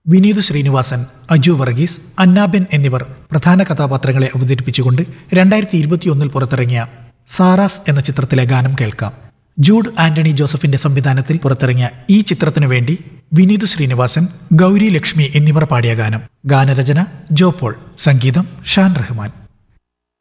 വിനീത് ശ്രീനിവാസൻ, അജു വർഗീസ്, അന്നാബെൻ എന്നിവർ പ്രധാന കഥാപാത്രങ്ങളെ അവതരിപ്പിച്ചുകൊണ്ട് 2021 പുറത്തിറങ്ങിയ സാറാസ് എന്ന ചിത്രത്തിലെ ഗാനം കേൾക്കാം. ജൂഡ് ആന്റണി ജോസഫിന്റെ സംവിധാനത്തിൽ പുറത്തിറങ്ങിയ ഈ ചിത്രത്തിനു വേണ്ടി വിനീത് ശ്രീനിവാസൻ, ഗൗരി ലക്ഷ്മി എന്നിവർ പാടിയ ഗാനം. ഗാനരചന ജോ പോൾ, സംഗീതം ഷാൻ റഹ്മാൻ.